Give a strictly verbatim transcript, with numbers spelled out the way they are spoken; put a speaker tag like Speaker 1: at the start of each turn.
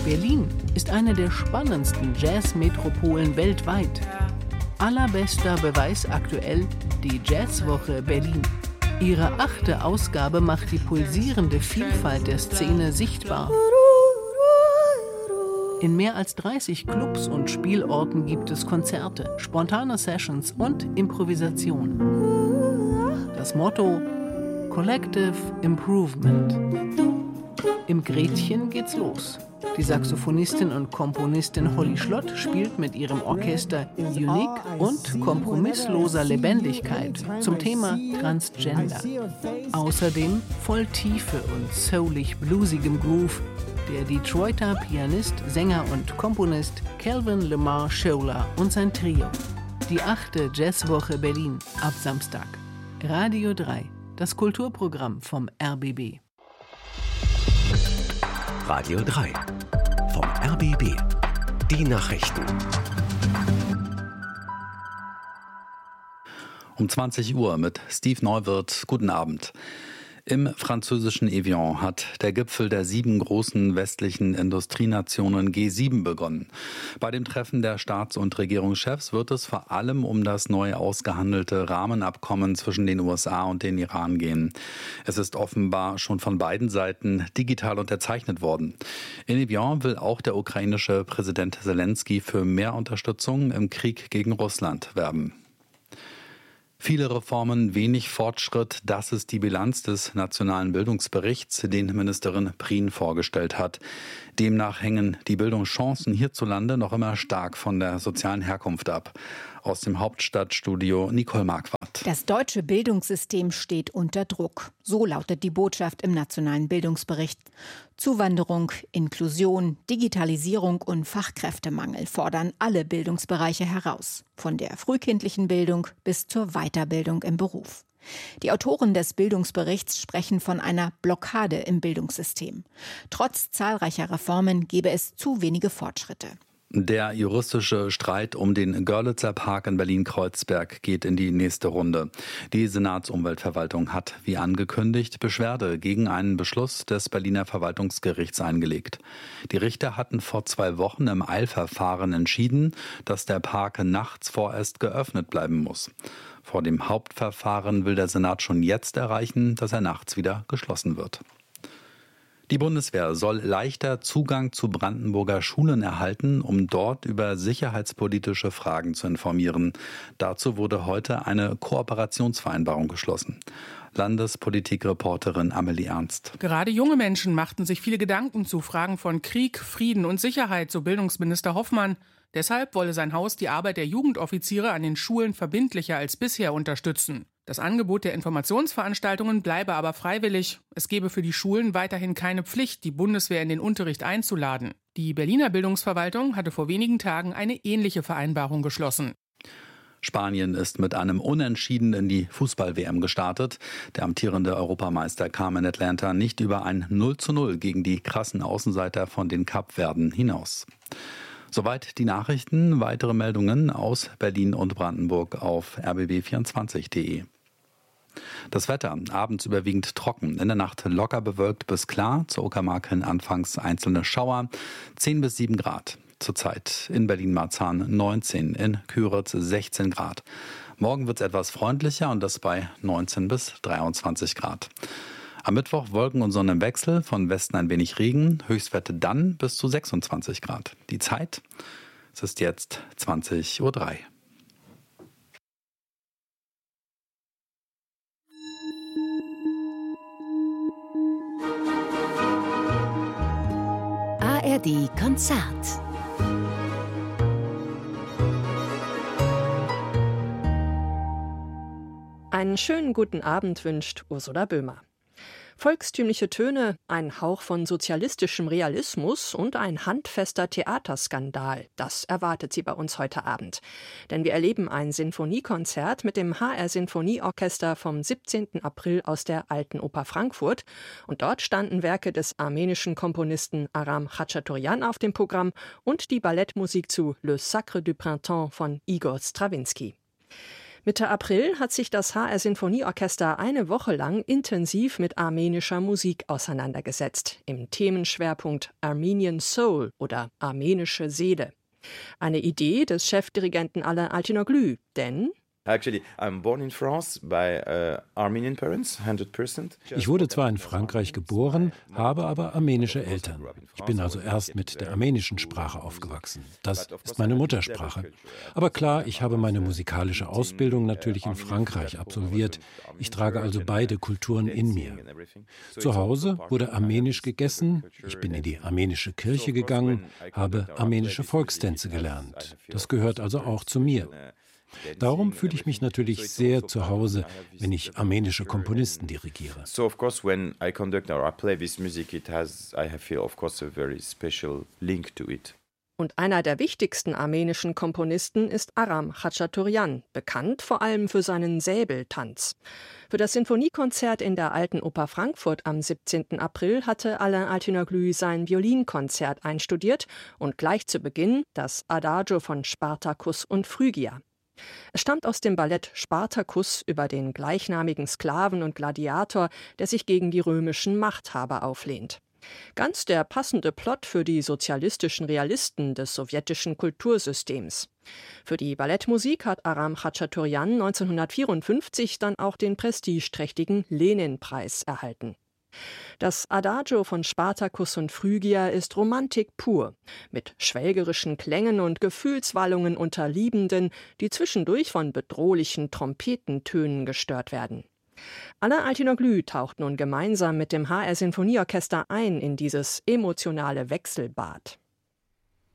Speaker 1: Berlin ist eine der spannendsten Jazzmetropolen weltweit. Allerbester Beweis aktuell die Jazzwoche Berlin. Ihre achte Ausgabe macht die pulsierende Vielfalt der Szene sichtbar. In mehr als dreißig Clubs und Spielorten gibt es Konzerte, spontane Sessions und Improvisation. Das Motto: Collective Improvement. Im Gretchen geht's los. Die Saxophonistin und Komponistin Holly Schlott spielt mit ihrem Orchester Unique und kompromissloser Lebendigkeit zum Thema Transgender. Außerdem voll Tiefe und soulig bluesigem Groove der Detroiter Pianist, Sänger und Komponist Calvin Lamar Scholer und sein Trio. Die achte Jazzwoche Berlin ab Samstag. Radio drei, das Kulturprogramm vom R B B.
Speaker 2: Radio drei vom R B B. Die Nachrichten.
Speaker 3: Um zwanzig Uhr mit Steve Neuwirth. Guten Abend. Im französischen Evian hat der Gipfel der sieben großen westlichen Industrienationen G sieben begonnen. Bei dem Treffen der Staats- und Regierungschefs wird es vor allem um das neu ausgehandelte Rahmenabkommen zwischen den U S A und den Iran gehen. Es ist offenbar schon von beiden Seiten digital unterzeichnet worden. In Evian will auch der ukrainische Präsident Selenskyj für mehr Unterstützung im Krieg gegen Russland werben. Viele Reformen, wenig Fortschritt, das ist die Bilanz des Nationalen Bildungsberichts, den Ministerin Prien vorgestellt hat. Demnach hängen die Bildungschancen hierzulande noch immer stark von der sozialen Herkunft ab. Aus dem Hauptstadtstudio Nicole Marquardt.
Speaker 4: Das deutsche Bildungssystem steht unter Druck. So lautet die Botschaft im Nationalen Bildungsbericht. Zuwanderung, Inklusion, Digitalisierung und Fachkräftemangel fordern alle Bildungsbereiche heraus. Von der frühkindlichen Bildung bis zur Weiterbildung im Beruf. Die Autoren des Bildungsberichts sprechen von einer Blockade im Bildungssystem. Trotz zahlreicher Reformen gebe es zu wenige Fortschritte.
Speaker 3: Der juristische Streit um den Görlitzer Park in Berlin-Kreuzberg geht in die nächste Runde. Die Senatsumweltverwaltung hat, wie angekündigt, Beschwerde gegen einen Beschluss des Berliner Verwaltungsgerichts eingelegt. Die Richter hatten vor zwei Wochen im Eilverfahren entschieden, dass der Park nachts vorerst geöffnet bleiben muss. Vor dem Hauptverfahren will der Senat schon jetzt erreichen, dass er nachts wieder geschlossen wird. Die Bundeswehr soll leichter Zugang zu Brandenburger Schulen erhalten, um dort über sicherheitspolitische Fragen zu informieren. Dazu wurde heute eine Kooperationsvereinbarung geschlossen. Landespolitikreporterin Amelie Ernst.
Speaker 5: Gerade junge Menschen machten sich viele Gedanken zu Fragen von Krieg, Frieden und Sicherheit, so Bildungsminister Hoffmann. Deshalb wolle sein Haus die Arbeit der Jugendoffiziere an den Schulen verbindlicher als bisher unterstützen. Das Angebot der Informationsveranstaltungen bleibe aber freiwillig. Es gebe für die Schulen weiterhin keine Pflicht, die Bundeswehr in den Unterricht einzuladen. Die Berliner Bildungsverwaltung hatte vor wenigen Tagen eine ähnliche Vereinbarung geschlossen.
Speaker 3: Spanien ist mit einem Unentschieden in die Fußball-W M gestartet. Der amtierende Europameister kam in Atlanta nicht über ein null zu null gegen die krassen Außenseiter von den Kapverden hinaus. Soweit die Nachrichten. Weitere Meldungen aus Berlin und Brandenburg auf r b b vierundzwanzig punkt d e. Das Wetter, abends überwiegend trocken, in der Nacht locker bewölkt bis klar, zur Uckermark hin anfangs einzelne Schauer, zehn bis sieben Grad. Zurzeit in Berlin-Marzahn neunzehn, in Küritz sechzehn Grad. Morgen wird es etwas freundlicher und das bei neunzehn bis dreiundzwanzig Grad. Am Mittwoch Wolken und Sonne im Wechsel, von Westen ein wenig Regen, Höchstwerte dann bis zu sechsundzwanzig Grad. Die Zeit, es ist jetzt zwanzig Uhr drei.
Speaker 2: A R D Konzert.
Speaker 6: Einen schönen guten Abend wünscht Ursula Böhmer. Volkstümliche Töne, ein Hauch von sozialistischem Realismus und ein handfester Theaterskandal, das erwartet Sie bei uns heute Abend. Denn wir erleben ein Sinfoniekonzert mit dem H R Sinfonieorchester vom siebzehnten April aus der Alten Oper Frankfurt. Und dort standen Werke des armenischen Komponisten Aram Khachaturian auf dem Programm und die Ballettmusik zu Le Sacre du Printemps von Igor Strawinsky. Mitte April hat sich das H R-Sinfonieorchester eine Woche lang intensiv mit armenischer Musik auseinandergesetzt, im Themenschwerpunkt Armenian Soul oder armenische Seele. Eine Idee des Chefdirigenten Alain Altinoglu, denn
Speaker 7: Actually, I'm born in France by uh, Armenian parents, hundred percent.
Speaker 8: Ich wurde zwar in Frankreich geboren, habe aber armenische Eltern. Ich bin also erst mit der armenischen Sprache aufgewachsen. Das ist meine Muttersprache. Aber klar, ich habe meine musikalische Ausbildung natürlich in Frankreich absolviert. Ich trage also beide Kulturen in mir. Zu Hause wurde armenisch gegessen. Ich bin in die armenische Kirche gegangen, habe armenische Volkstänze gelernt. Das gehört also auch zu mir. Darum fühle ich mich natürlich sehr zu Hause, wenn ich armenische Komponisten dirigiere.
Speaker 7: So of course when I conduct or I play this music, it has I feel of course a very special link to it.
Speaker 6: Und einer der wichtigsten armenischen Komponisten ist Aram Khachaturian, bekannt vor allem für seinen Säbeltanz. Für das Sinfoniekonzert in der Alten Oper Frankfurt am siebzehnten April hatte Alain Altinoglu sein Violinkonzert einstudiert und gleich zu Beginn das Adagio von Spartacus und Phrygia. Es stammt aus dem Ballett Spartacus über den gleichnamigen Sklaven und Gladiator, der sich gegen die römischen Machthaber auflehnt. Ganz der passende Plot für die sozialistischen Realisten des sowjetischen Kultursystems. Für die Ballettmusik hat Aram Khachaturian neunzehnhundertvierundfünfzig dann auch den prestigeträchtigen Lenin-Preis erhalten. Das Adagio von Spartacus und Phrygia ist Romantik pur, mit schwelgerischen Klängen und Gefühlswallungen unter Liebenden, die zwischendurch von bedrohlichen Trompetentönen gestört werden. Alain Altinoglu taucht nun gemeinsam mit dem H R-Sinfonieorchester ein in dieses emotionale Wechselbad.